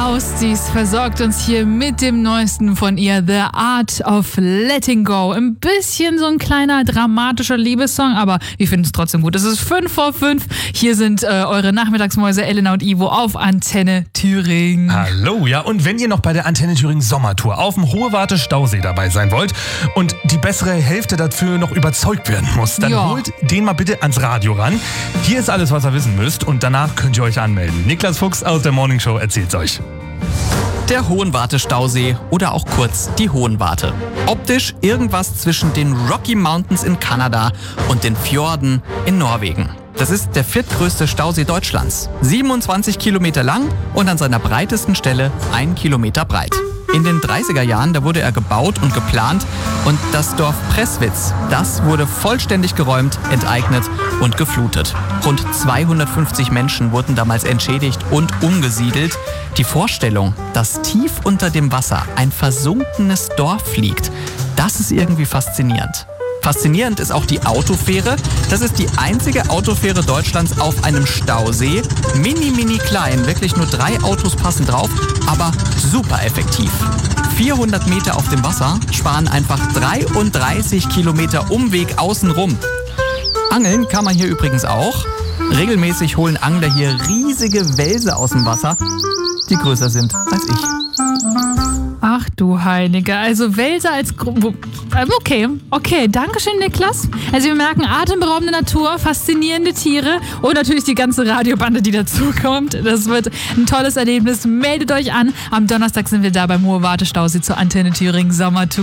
Austies versorgt uns hier mit dem Neuesten von ihr, The Art of Letting Go. Ein bisschen so ein kleiner dramatischer Liebessong, aber wir finden es trotzdem gut. Es ist 5:05. Hier sind eure Nachmittagsmäuse Elena und Ivo auf Antenne Thüringen. Hallo, ja, und wenn ihr noch bei der Antenne Thüringen Sommertour auf dem Hohe Warte Stausee dabei sein wollt und die bessere Hälfte dafür noch überzeugt werden muss, dann holt den mal bitte ans Radio ran. Hier ist alles, was ihr wissen müsst, und danach könnt ihr euch anmelden. Niklas Fuchs aus der Morning Show erzählt's euch. Der Hohenwarte-Stausee oder auch kurz die Hohenwarte. Optisch irgendwas zwischen den Rocky Mountains in Kanada und den Fjorden in Norwegen. Das ist der viertgrößte Stausee Deutschlands. 27 Kilometer lang und an seiner breitesten Stelle 1 Kilometer breit. In den 30er Jahren, da wurde er gebaut und geplant, und das Dorf Presswitz, das wurde vollständig geräumt, enteignet und geflutet. Rund 250 Menschen wurden damals entschädigt und umgesiedelt. Die Vorstellung, dass tief unter dem Wasser ein versunkenes Dorf liegt, das ist irgendwie faszinierend. Faszinierend ist auch die Autofähre. Das ist die einzige Autofähre Deutschlands auf einem Stausee. Mini klein, wirklich nur 3 Autos passen drauf, aber super effektiv. 400 Meter auf dem Wasser sparen einfach 33 Kilometer Umweg außenrum. Angeln kann man hier übrigens auch. Regelmäßig holen Angler hier riesige Welse aus dem Wasser, die größer sind als ich. Ach du Heilige, also Wälser als Okay, dankeschön Niklas. Also wir merken atemberaubende Natur, faszinierende Tiere und natürlich die ganze Radiobande, die dazukommt. Das wird ein tolles Erlebnis. Meldet euch an. Am Donnerstag sind wir da beim Hohe Warte Stausee zur Antenne Thüringen Sommertour.